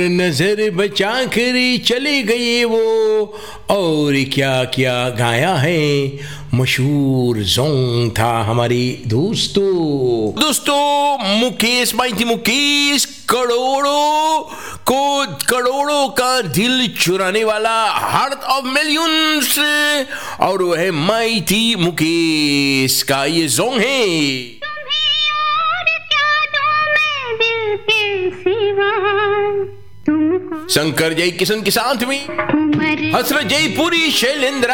नजर बचा कर चले गए वो, और क्या क्या गाया है। मशहूर सॉन्ग था हमारे दोस्तों मुकेश भाई थी। मुकेश करोड़ों का दिल चुराने वाला, हार्ट ऑफ मिलियंस, और वो है माइटी मुकेश का ये सॉन्ग है। शंकर जय किशन के साथ में हसरत जयपुरी शैलेंद्र